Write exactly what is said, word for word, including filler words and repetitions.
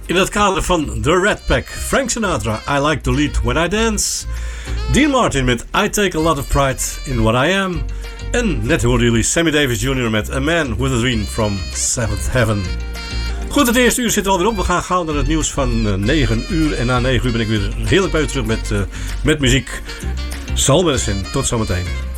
In het kader van The Rat Pack, Frank Sinatra, I Like to Lead When I Dance. Dean Martin met I Take a Lot of Pride in What I Am. En net hoorden jullie Sammy Davis junior met A Man with a Dream from Seventh Heaven. Goed, het eerste uur zit er alweer op. We gaan gauw naar het nieuws van negen uur. En na negen uur ben ik weer heerlijk bij u terug met, uh, met muziek. Soul Medicine. Tot zometeen.